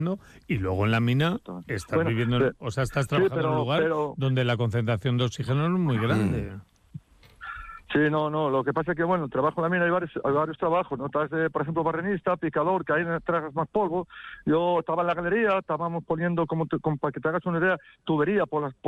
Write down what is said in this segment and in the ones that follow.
y luego en la mina estás viviendo, o sea, estás trabajando en un lugar donde la concentración de oxígeno no es muy grande. Sí, no, lo que pasa es que, bueno, el trabajo en la mina hay varios trabajos, ¿no? Estás, por ejemplo, barrenista, picador, que ahí tragas más polvo. Yo estaba en la galería, estábamos poniendo, como para que te hagas una idea, tubería por las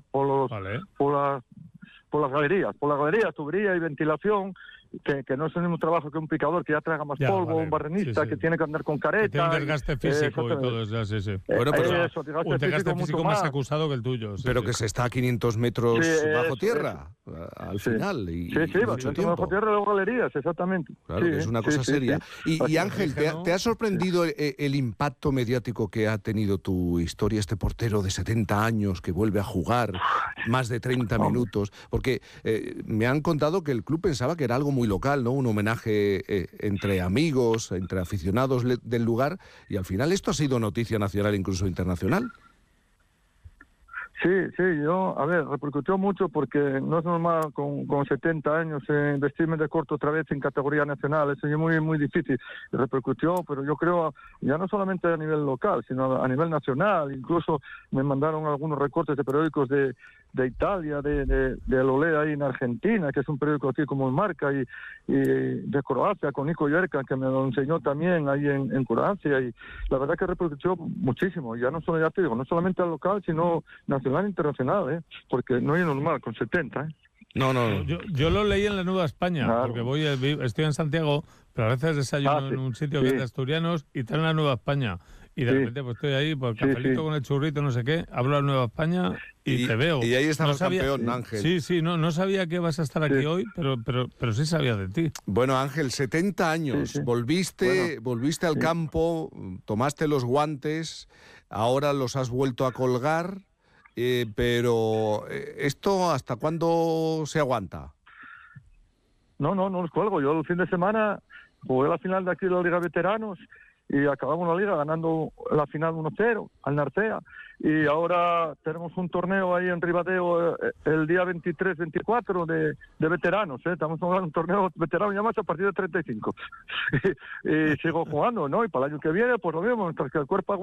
galerías, tubería y ventilación, que no es el mismo trabajo que un picador que ya traga más polvo, un barrenista que tiene que andar con careta. Que tiene un desgaste físico y todo eso, Bueno, pero un desgaste físico más acusado que el tuyo. Pero que se está a 500 metros bajo tierra, al final. Y mucho tiempo. Bajo tierra de las galerías, exactamente. Claro, que es una cosa seria. Y Ángel, ¿te ha sorprendido el impacto mediático que ha tenido tu historia, este portero de 70 años que vuelve a jugar más de 30 minutos? Porque me han contado que el club pensaba que era algo muy local, ¿no? Un homenaje entre amigos, entre aficionados del lugar, y al final esto ha sido noticia nacional, incluso internacional. Sí, repercutió mucho porque no es normal con 70 años vestirme de corto otra vez en categoría nacional, eso es muy, muy difícil. Repercutió, pero yo creo, ya no solamente a nivel local, sino a nivel nacional. Incluso me mandaron algunos recortes de periódicos de Italia, de Olea ahí en Argentina, que es un periódico aquí como el Marca, y de Croacia, con Nico Yerka, que me lo enseñó también ahí en Croacia, y la verdad que repercutió muchísimo, ya no solo, ya te digo, no solamente al local, sino nacional e internacional, porque no es normal con 70, No. Yo lo leí en la Nueva España, porque estoy en Santiago, pero a veces desayuno en un sitio que es de asturianos y está en la Nueva España. Y de repente pues estoy ahí, pues cafelito con el churrito, no sé qué, hablo a Nueva España y te veo. Y ahí estamos campeón, Ángel. Sí, no sabía que vas a estar aquí hoy, pero sí sabía de ti. Bueno, Ángel, 70 años, volviste al campo, tomaste los guantes, ahora los has vuelto a colgar, pero ¿esto hasta cuándo se aguanta? No los cuelgo. Yo el fin de semana jugué la final de aquí de la Liga Veteranos y acabamos la liga ganando la final 1-0 al Narcea, y ahora tenemos un torneo ahí en Ribadeo el día 23-24 de veteranos, estamos jugando un torneo veterano ya más a partir de 35 y sigo jugando, ¿no? Y para el año que viene pues lo mismo, mientras que el cuerpo